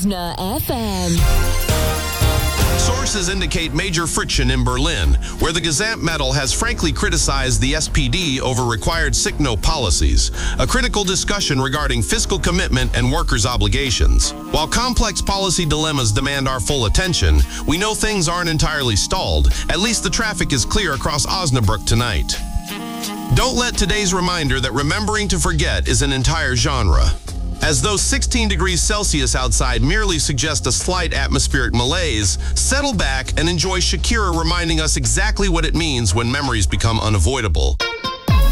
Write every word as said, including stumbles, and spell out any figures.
Osna F M. Sources indicate major friction in Berlin, where the Gesamtmetal has frankly criticized the S P D over required sick note policies, a critical discussion regarding fiscal commitment and workers' obligations. While complex policy dilemmas demand our full attention, we know things aren't entirely stalled. At least the traffic is clear across Osnabrück tonight. Don't let today's reminder that remembering to forget is an entire genre. As though sixteen degrees Celsius outside merely suggest a slight atmospheric malaise, settle back and enjoy Shakira reminding us exactly what it means when memories become unavoidable.